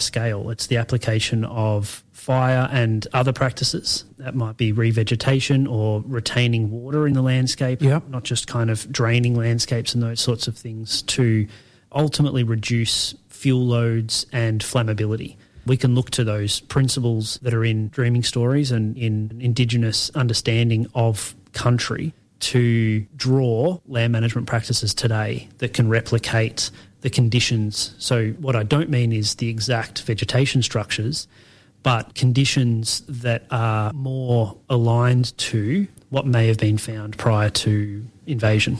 scale. It's the application of fire and other practices. That might be revegetation or retaining water in the landscape, not just kind of draining landscapes and those sorts of things, to ultimately reduce fuel loads and flammability. We can look to those principles that are in Dreaming Stories and in Indigenous understanding of country to draw land management practices today that can replicate the conditions. So what I don't mean is the exact vegetation structures, but conditions that are more aligned to what may have been found prior to invasion.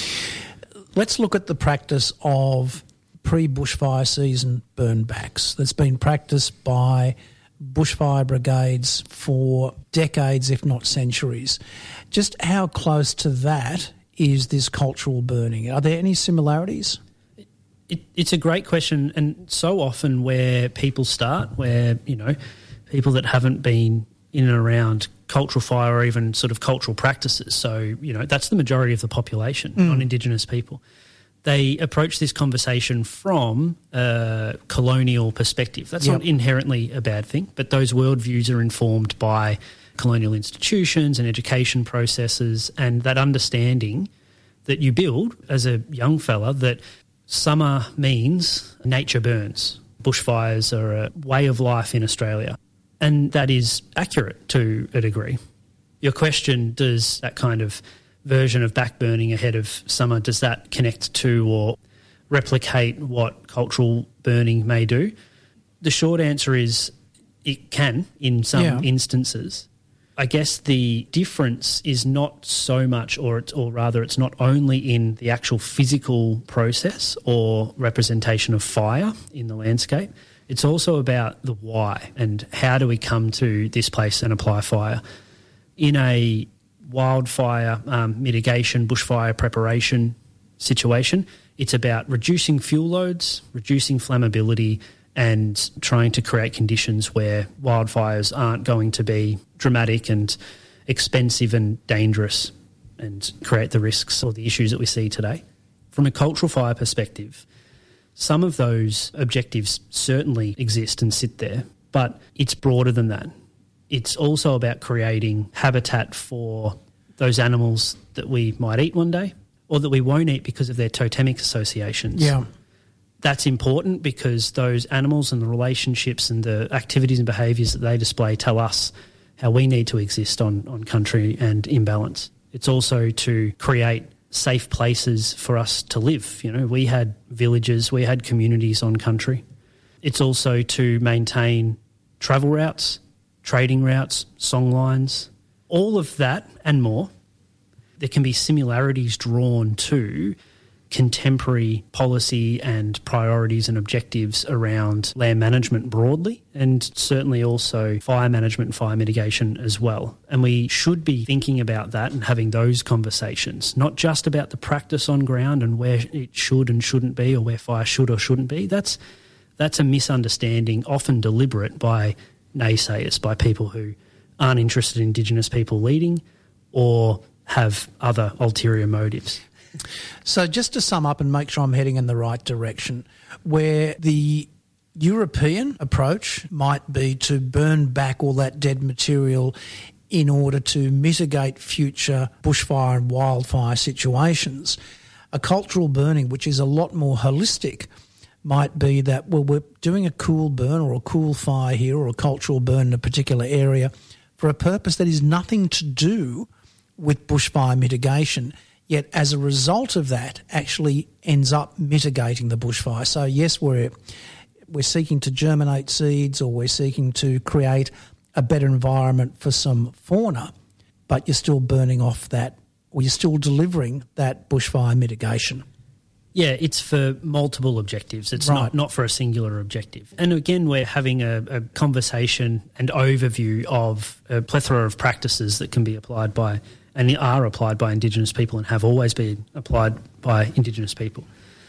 Let's look at the practice of pre-bushfire season burn backs that's been practiced by bushfire brigades for decades, if not centuries. Just how close to that is this cultural burning? Are there any similarities? It's a great question, and so often where people start, where, you know, people that haven't been in and around cultural fire or even sort of cultural practices, so, you know, that's the majority of the population, non-Indigenous people, they approach this conversation from a colonial perspective. That's not inherently a bad thing, but those worldviews are informed by colonial institutions and education processes, and that understanding that you build as a young fella that summer means nature burns. Bushfires are a way of life in Australia, and that is accurate to a degree. Your question, does that kind of version of backburning ahead of summer, does that connect to or replicate what cultural burning may do? The short answer is it can in some instances. I guess the difference is not so much, or rather it's not only in the actual physical process or representation of fire in the landscape, it's also about the why and how do we come to this place and apply fire. In a wildfire mitigation, bushfire preparation situation, it's about reducing fuel loads, reducing flammability, and trying to create conditions where wildfires aren't going to be dramatic and expensive and dangerous and create the risks or the issues that we see today. From a cultural fire perspective, some of those objectives certainly exist and sit there, but it's broader than that. It's also about creating habitat for those animals that we might eat one day or that we won't eat because of their totemic associations. Yeah. That's important because those animals and the relationships and the activities and behaviours that they display tell us how we need to exist on country and in balance. It's also to create safe places for us to live. You know, we had villages, we had communities on country. It's also to maintain travel routes, trading routes, song lines, all of that and more. There can be similarities drawn to contemporary policy and priorities and objectives around land management broadly, and certainly also fire management and fire mitigation as well. And we should be thinking about that and having those conversations, not just about the practice on ground and where it should and shouldn't be or where fire should or shouldn't be. That's a misunderstanding, often deliberate, by naysayers, by people who aren't interested in Indigenous people leading or have other ulterior motives. So just to sum up and make sure I'm heading in the right direction, where the European approach might be to burn back all that dead material in order to mitigate future bushfire and wildfire situations, a cultural burning, which is a lot more holistic, might be that, well, we're doing a cool burn or a cool fire here or a cultural burn in a particular area for a purpose that is nothing to do with bushfire mitigation, yet as a result of that actually ends up mitigating the bushfire. So yes, we're seeking to germinate seeds or we're seeking to create a better environment for some fauna, but you're still burning off that, or you're still delivering that bushfire mitigation. Yeah, it's for multiple objectives. It's not for a singular objective. And again, we're having a conversation and overview of a plethora of practices that can be applied by and are applied by Indigenous people and have always been applied by Indigenous people.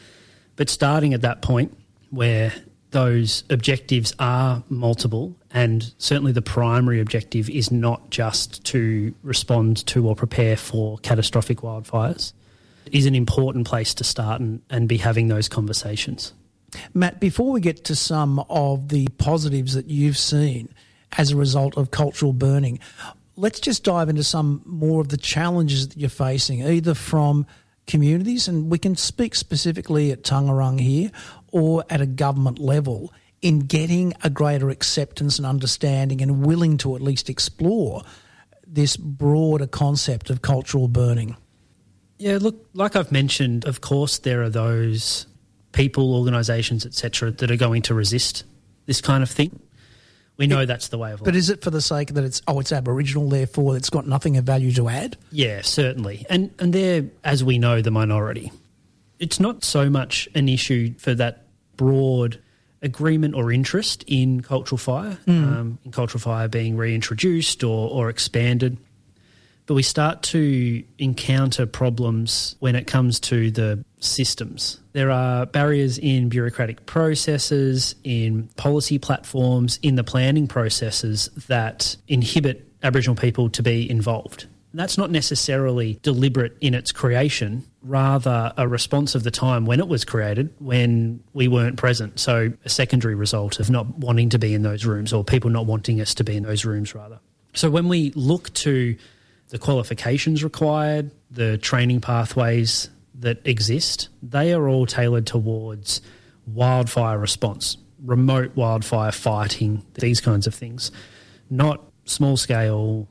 But starting at that point where those objectives are multiple, and certainly the primary objective is not just to respond to or prepare for catastrophic wildfires, is an important place to start and be having those conversations. Matt, before we get to some of the positives that you've seen as a result of cultural burning, let's just dive into some more of the challenges that you're facing, either from communities, and we can speak specifically at Taungurung here, or at a government level, in getting a greater acceptance and understanding and willing to at least explore this broader concept of cultural burning. Yeah, look, like I've mentioned, of course there are those people, organisations, etc., that are going to resist this kind of thing. We know that's the way of life. But is it for the sake that it's Aboriginal, therefore it's got nothing of value to add? Yeah, certainly. And they're, as we know, the minority. It's not so much an issue for that broad agreement or interest in cultural fire, in cultural fire being reintroduced or expanded. But we start to encounter problems when it comes to the systems. There are barriers in bureaucratic processes, in policy platforms, in the planning processes that inhibit Aboriginal people to be involved. That's not necessarily deliberate in its creation, rather a response of the time when it was created, when we weren't present. So a secondary result of not wanting to be in those rooms, or people not wanting us to be in those rooms, rather. So when we look to the qualifications required, the training pathways that exist, they are all tailored towards wildfire response, remote wildfire fighting, these kinds of things, not small-scale,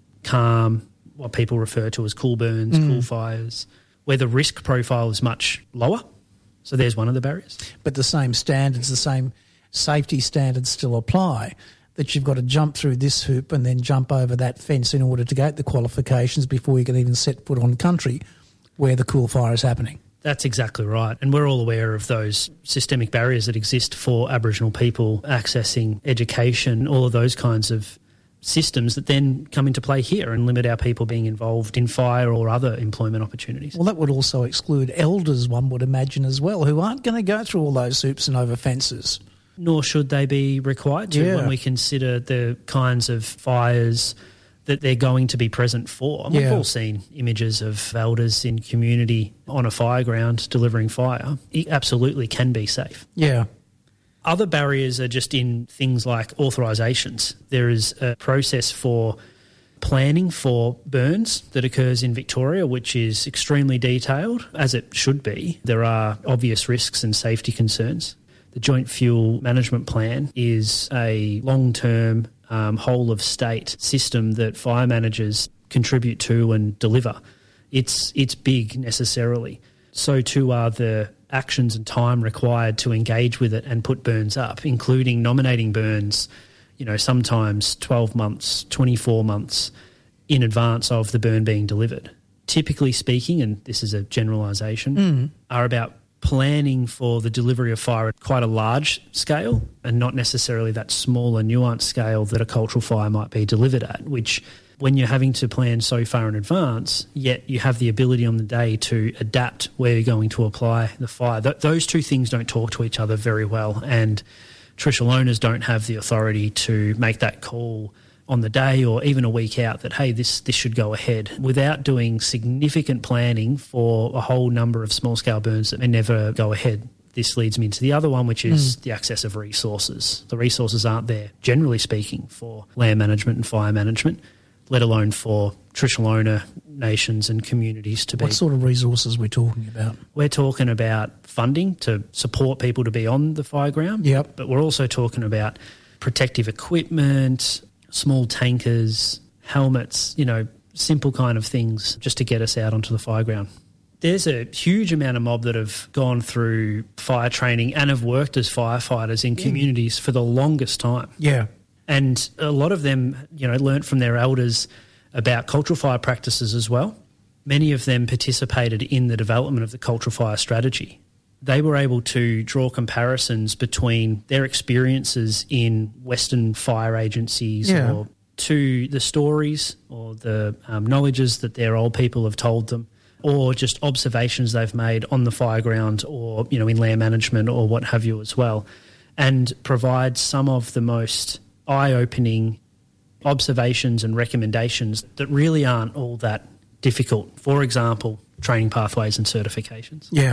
calm, what people refer to as cool burns, cool fires, where the risk profile is much lower. So there's one of the barriers. But the same standards, the same safety standards still apply, that you've got to jump through this hoop and then jump over that fence in order to get the qualifications before you can even set foot on country where the cool fire is happening. That's exactly right. And we're all aware of those systemic barriers that exist for Aboriginal people accessing education, all of those kinds of systems that then come into play here and limit our people being involved in fire or other employment opportunities. Well, that would also exclude elders, one would imagine, as well, who aren't going to go through all those hoops and over fences. Nor should they be required to when we consider the kinds of fires that they're going to be present for. And we've all seen images of elders in community on a fire ground delivering fire. It absolutely can be safe. Yeah. Other barriers are just in things like authorisations. There is a process for planning for burns that occurs in Victoria, which is extremely detailed, as it should be. There are obvious risks and safety concerns. The Joint Fuel Management Plan is a long-term, whole-of-state system that fire managers contribute to and deliver. It's big necessarily. So too are the actions and time required to engage with it and put burns up, including nominating burns, sometimes 12 months, 24 months in advance of the burn being delivered. Typically speaking, and this is a generalisation, are about planning for the delivery of fire at quite a large scale and not necessarily that smaller nuanced scale that a cultural fire might be delivered at, which when you're having to plan so far in advance, yet you have the ability on the day to adapt where you're going to apply the fire. Those two things don't talk to each other very well, and traditional owners don't have the authority to make that call on the day or even a week out that, hey, this should go ahead, without doing significant planning for a whole number of small-scale burns that may never go ahead. This leads me into the other one, which is the access of resources. The resources aren't there, generally speaking, for land management and fire management, let alone for traditional owner nations and communities to be. What sort of resources are we talking about? We're talking about funding to support people to be on the fire ground. Yep. But we're also talking about protective equipment, small tankers, helmets, simple kind of things just to get us out onto the fire ground. There's a huge amount of mob that have gone through fire training and have worked as firefighters in communities for the longest time. Yeah. And a lot of them, learnt from their elders about cultural fire practices as well. Many of them participated in the development of the cultural fire strategy. They were able to draw comparisons between their experiences in Western fire agencies or to the stories or the knowledges that their old people have told them, or just observations they've made on the fire ground or, in land management or what have you as well, and provide some of the most eye-opening observations and recommendations that really aren't all that difficult. For example, training pathways and certifications. Yeah.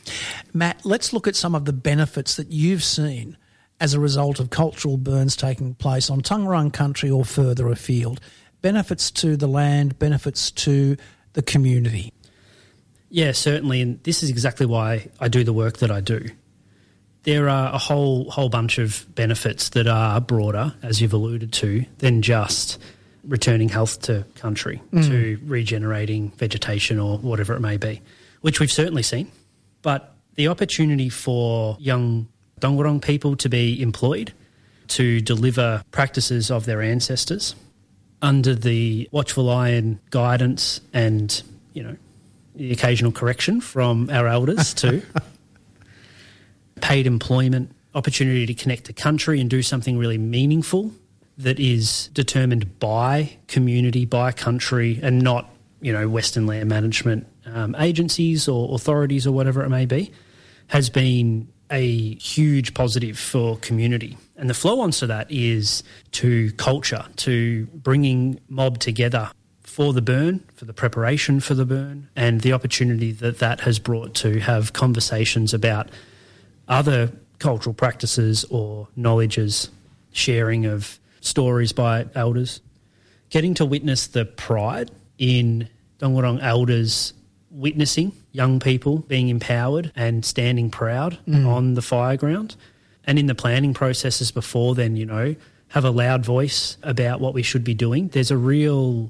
Matt, let's look at some of the benefits that you've seen as a result of cultural burns taking place on Taungurung country or further afield. Benefits to the land, benefits to the community. Yeah, certainly, and this is exactly why I do the work that I do. There are a whole bunch of benefits that are broader, as you've alluded to, than just returning health to country, to regenerating vegetation or whatever it may be, which we've certainly seen. But the opportunity for young Taungurung people to be employed, to deliver practices of their ancestors under the watchful eye and guidance and, the occasional correction from our elders too. Paid employment, opportunity to connect to country and do something really meaningful that is determined by community, by country, and not, Western land management agencies or authorities or whatever it may be, has been a huge positive for community. And the flow-on to that is to culture, to bringing mob together for the burn, for the preparation for the burn, and the opportunity that has brought to have conversations about other cultural practices or knowledges, sharing of stories by elders, getting to witness the pride in Taungurung elders witnessing young people being empowered and standing proud on the fire ground, and in the planning processes before then, have a loud voice about what we should be doing. There's a real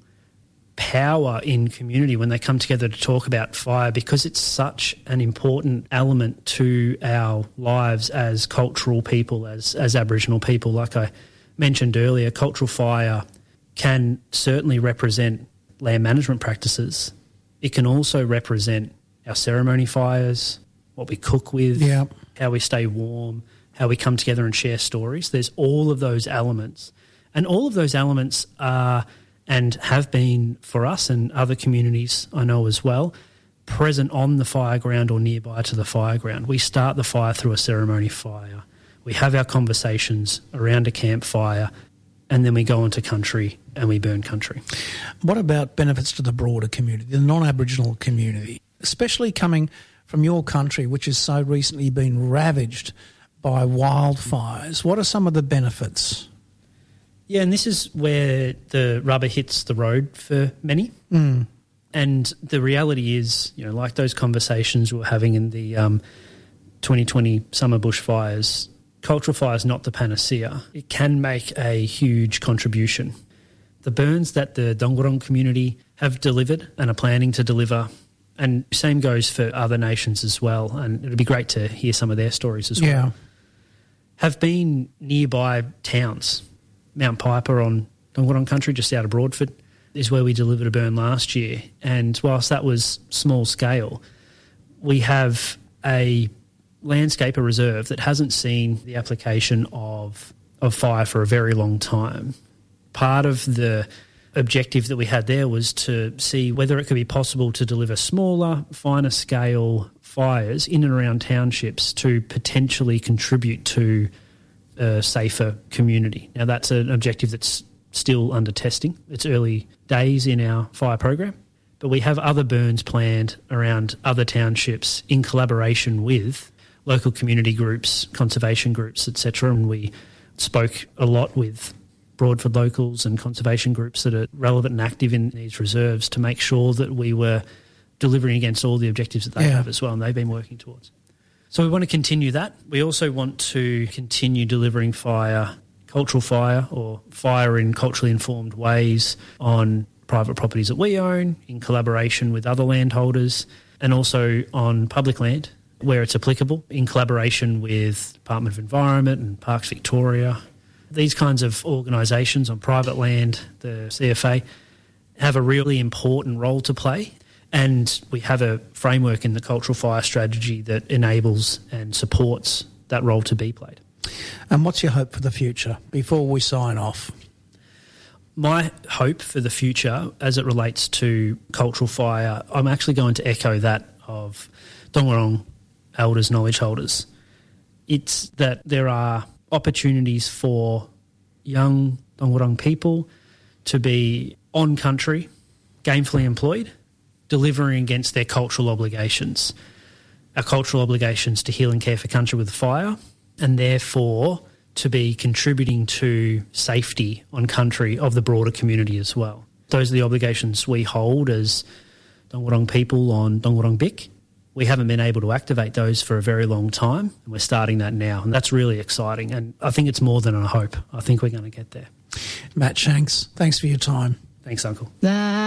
power in community when they come together to talk about fire, because it's such an important element to our lives as cultural people, as Aboriginal people. Like I mentioned earlier, cultural fire can certainly represent land management practices. It can also represent our ceremony fires, what we cook with, how we stay warm, how we come together and share stories. There's all of those elements. And all of those elements are, and have been for us and other communities I know as well, present on the fire ground or nearby to the fire ground. We start the fire through a ceremony fire. We have our conversations around a campfire, and then we go into country and we burn country. What about benefits to the broader community, the non-Aboriginal community, especially coming from your country, which has so recently been ravaged by wildfires? What are some of the benefits? Yeah, and this is where the rubber hits the road for many. And the reality is, like those conversations we were having in the 2020 summer bushfires, cultural fire is not the panacea. It can make a huge contribution. The burns that the Taungurung community have delivered and are planning to deliver, and same goes for other nations as well, and it would be great to hear some of their stories as well, have been nearby towns. Mount Piper on Taungurung country, just out of Broadford, is where we delivered a burn last year. And whilst that was small scale, we have a landscape, a reserve, that hasn't seen the application of fire for a very long time. Part of the objective that we had there was to see whether it could be possible to deliver smaller, finer scale fires in and around townships to potentially contribute to a safer community. Now, that's an objective that's still under testing. It's early days in our fire program, but we have other burns planned around other townships in collaboration with local community groups, conservation groups, etc. And we spoke a lot with Broadford locals and conservation groups that are relevant and active in these reserves to make sure that we were delivering against all the objectives that they have as well, and they've been working towards. So we want to continue that. We also want to continue delivering fire, cultural fire or fire in culturally informed ways on private properties that we own in collaboration with other landholders, and also on public land where it's applicable in collaboration with Department of Environment and Parks Victoria. These kinds of organisations on private land, the CFA, have a really important role to play. And we have a framework in the cultural fire strategy that enables and supports that role to be played. And what's your hope for the future before we sign off? My hope for the future as it relates to cultural fire, I'm actually going to echo that of Taungurung elders, knowledge holders. It's that there are opportunities for young Taungurung people to be on country, gainfully employed, delivering against their cultural obligations. our cultural obligations to heal and care for country with fire, and therefore to be contributing to safety on country of the broader community as well. Those are the obligations we hold as Dong Wurrung people on Dong Wurrung Bik. We haven't been able to activate those for a very long time, and we're starting that now, and that's really exciting. And I think it's more than a hope. I think we're going to get there. Matt Shanks, thanks for your time. Thanks, Uncle.